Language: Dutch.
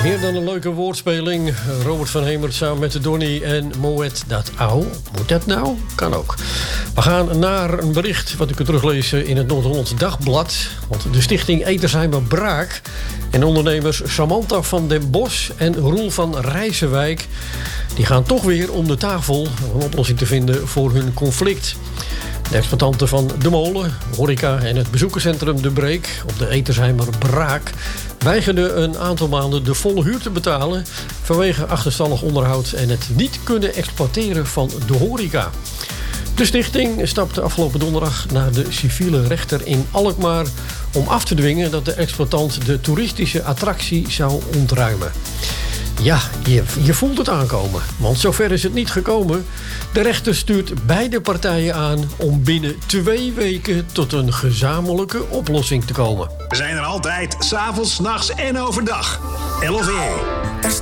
Meer dan een leuke woordspeling. Robert van Hemert samen met Donny en Moet dat au. Moet dat nou? Kan ook. We gaan naar een bericht wat u kunt teruglezen in het Noord-Hollands Dagblad. Want de stichting Etersheimer Braak en ondernemers Samantha van den Bos en Roel van Rijzenwijk, die gaan toch weer om de tafel om een oplossing te vinden voor hun conflict. De exploitanten van De Molen, horeca en het bezoekerscentrum De Breek op de Etersheimer Braak weigerden een aantal maanden de volle huur te betalen vanwege achterstallig onderhoud en het niet kunnen exploiteren van de horeca. De stichting stapte afgelopen donderdag naar de civiele rechter in Alkmaar om af te dwingen dat de exploitant de toeristische attractie zou ontruimen. Ja, je voelt het aankomen, want zover is het niet gekomen. De rechter stuurt beide partijen aan om binnen 2 weken tot een gezamenlijke oplossing te komen. We zijn er altijd, 's avonds, 's nachts en overdag. LOVE.